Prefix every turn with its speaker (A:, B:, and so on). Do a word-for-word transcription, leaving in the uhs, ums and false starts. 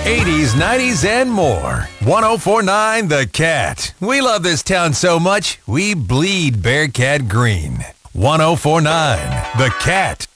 A: eighties, nineties, and more. one oh four point nine The Cat. We love this town so much, we bleed Bearcat green. one oh four point nine The Cat.